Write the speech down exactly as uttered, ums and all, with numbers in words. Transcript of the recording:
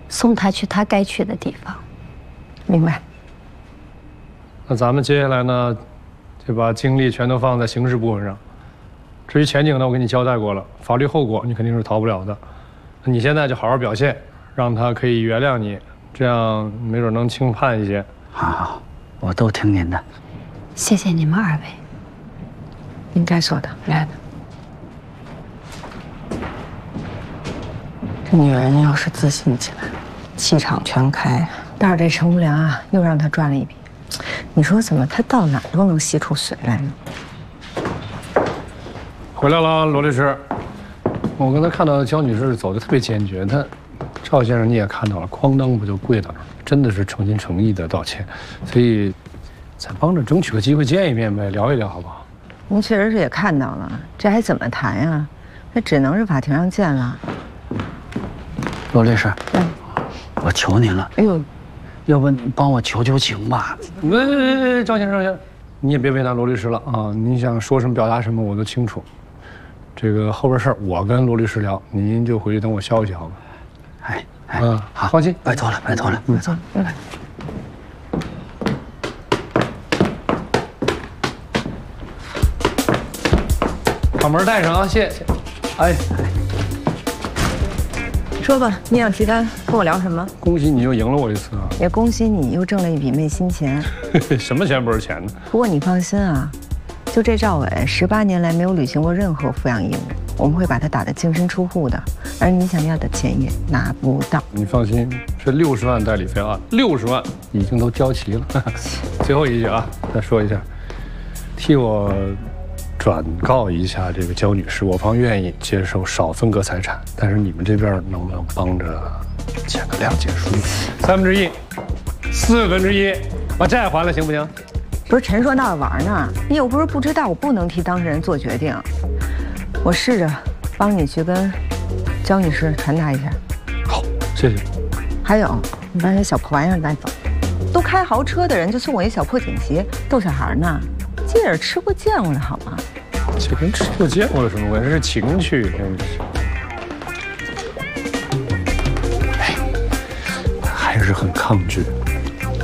送他去他该去的地方。 明白。 那咱们接下来呢，就把精力全都放在刑事部分上。至于前景呢，我给你交代过了，法律后果你肯定是逃不了的。那你现在就好好表现，让他可以原谅你，这样没准能轻判一些。 好好，我都听您的。 谢谢你们二位。 应该说的，来的。这女人要是自信起来，气场全开，但是这陈无良啊，又让她赚了一笔。你说怎么她到哪都能吸出水来呢？ 回来了，罗律师。我刚才看到焦女士走得特别坚决，她赵先生你也看到了，哐当不就跪到那儿，真的是诚心诚意的道歉。所以，再帮着争取个机会见一面呗，聊一聊好不好？ 您确实是也看到了，这还怎么谈呀？那只能是法庭上见了。 罗律师， 嗯， 我求您了， 哎呦， 要不你帮我求求情吧？ 喂喂喂喂，赵先生，赵先生，你也别为难罗律师了啊！你想说什么、表达什么，我都清楚。这个后边事儿我跟罗律师聊，您就回去等我消息好吗？ 哎哎， 嗯， 好， 放心， 拜托了，拜托了，拜托了。嗯。 把门带上啊，谢谢。哎， 说吧，你想提单跟我聊什么？ 恭喜你又赢了我一次啊！ 也恭喜你又挣了一笔昧心钱。 什么钱不是钱呢？ 不过你放心啊，就这赵伟十八年来没有履行过任何抚养义务，我们会把他打得净身出户的，而你想要的钱也拿不到。 你放心，这六十万代理费啊，六十万已经都交齐了。最后一句啊，再说一下，替我转告一下这个焦女士，我方愿意接受少分割财产，但是你们这边能不能帮着签个谅解书？三分之一，四分之一，把债还了行不行？ 不是陈说闹着玩呢，你又不是不知道，我不能替当事人做决定。我试着帮你去跟焦女士传达一下。 好，谢谢。 还有，你把这小破玩意儿带走。都开豪车的人就送我一小破锦旗，逗小孩呢。这也是吃过见过的好吗？ 这跟吃过见过有什么关系？这是情趣，真是。哎，还是很抗拒。